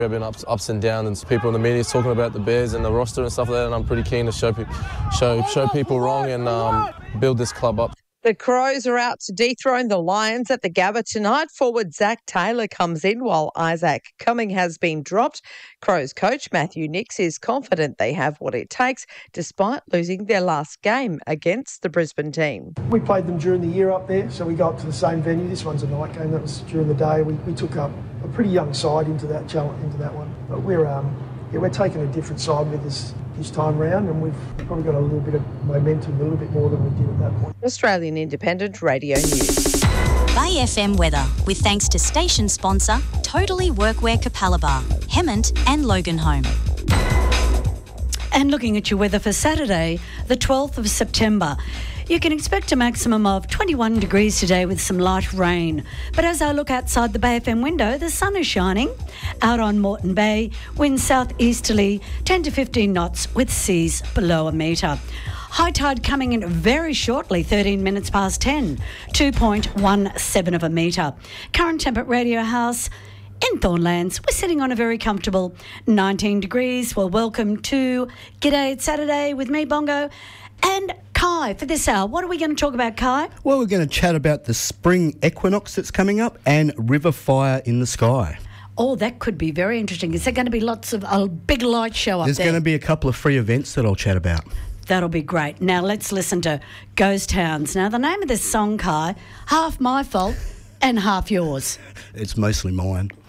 There have been ups and downs, and people in the media talking about the Bears and the roster and stuff like that, and I'm pretty keen to show people wrong and build this club up. The Crows are out to dethrone the Lions at the Gabba tonight. Forward Zach Taylor comes in while Isaac Cumming has been dropped. Crows coach Matthew Nicks is confident they have what it takes despite losing their last game against the Brisbane team. We played them during the year up there, so we go up to the same venue. This one's a night game. That was during the day. We took up a pretty young side into that challenge, into that one. But we're taking a different side with us this time round, and we've probably got a little bit of momentum, a little bit more than we did at that point. Australian Independent Radio News. Bay FM weather, with thanks to station sponsor Totally Workwear Capalaba, Hemmant and Loganholme. And looking at your weather for Saturday, the 12th of September. You can expect a maximum of 21 degrees today with some light rain. But as I look outside the Bay FM window, the sun is shining. Out on Moreton Bay, winds southeasterly 10 to 15 knots with seas below a metre. High tide coming in very shortly, 13 minutes past 10, 2.17 of a metre. Current temp at Radio House in Thornlands, we're sitting on a very comfortable 19 degrees. Well, welcome to G'day It's Saturday with me, Bongo, and Kai for this hour. What are we going to talk about, Kai? Well, we're going to chat about the spring equinox that's coming up and river fire in the sky. Oh, that could be very interesting. Is there going to be lots of a big light show up there? There's going to be a couple of free events that I'll chat about. That'll be great. Now let's listen to Ghost Towns. Now the name of this song, Kai, half my fault and half yours. It's mostly mine.